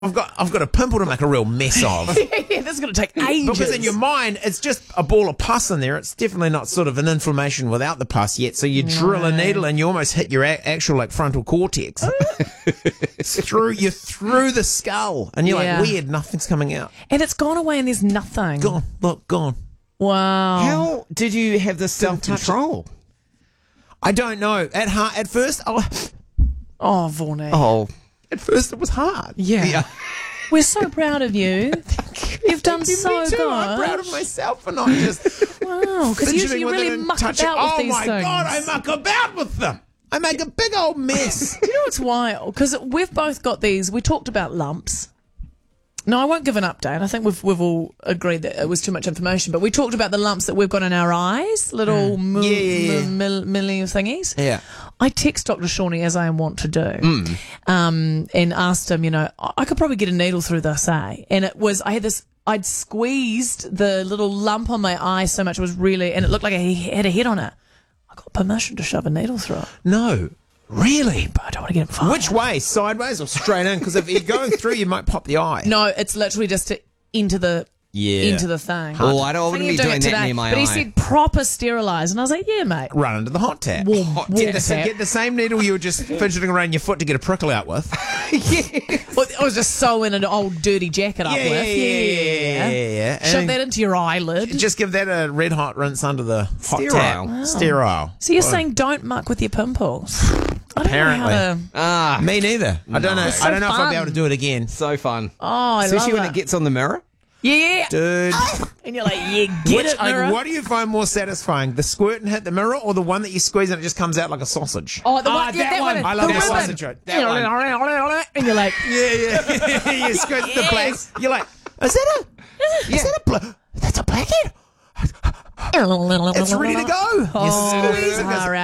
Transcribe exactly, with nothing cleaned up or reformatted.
I've got I've got a pimple to make a real mess of. Yeah, this is going to take ages. Because in your mind, it's just a ball of pus in there. It's definitely not sort of an inflammation without the pus yet. So you drill a needle and you almost hit your a- actual like frontal cortex. It's through you're through the skull, and you're Yeah. like, weird, nothing's coming out. And it's gone away and there's nothing. Gone, look, gone. Wow. How did you have this self-control? I don't know. At heart, at first, oh, Oh, Vorney. Oh, at first it was hard. Yeah. We're so proud of you. You've done Me so too. good. I'm proud of myself for not just Wow, because usually fidgeting you with really it and muck touching- about with oh these my things. God, I muck about with them. I make a big old mess. Do you know what's wild? Because we've both got these. We talked about lumps. No, I won't give an update. I think we've we've all agreed that it was too much information. But we talked about the lumps that we've got in our eyes, little mil, Yeah, yeah, yeah. mil, mil, milli thingies. Yeah. I text Doctor Shawnee, as I am wont to do, um, and asked him, you know, I I could probably get a needle through this, eh? And it was, I had this, I'd squeezed the little lump on my eye so much, it was really, and it looked like it had a head on it. I got permission to shove a needle through it. No, really. But I don't want to get it fired. Which way? Sideways or straight in? Because if you're going through, you might pop the eye. No, it's literally just to, into the Yeah. into the thing. Oh, I don't- I wouldn't Thinking be of doing it that today, near my But he eye. said proper sterilise, and I was like, yeah, mate. Run into the hot tap. Warm- Hot- warm get, the, tap. get the same needle you were just fidgeting around your foot to get a prickle out with. Well, I was just sewing an old dirty jacket up Yeah, with. yeah, yeah, yeah, yeah, yeah. Shove And that into your eyelid. Just give that a red hot rinse under the hot Sterile. tap. Wow. Sterile. So you're saying don't muck with your pimples? I don't Apparently. know how to... ah, Me neither. I don't know. It's I don't so know if I'll be fun. able to do it again. so fun. Oh, I Especially love when it gets on the mirror. Yeah. Dude. And you're like, yeah, get Which, it, like, mirror. what do you find more satisfying? The squirt and hit the mirror, or the one that you squeeze and it just comes out like a sausage? Oh, the Ah, one, yeah, that that one. one. I love the that ribbon. sausage right. That one. And you're like, Yeah, yeah. you squirt the black. Yes. You're like, is that a? Is that a black? That's a blackhead. It's ready to go. oh, You squeeze it, it goes far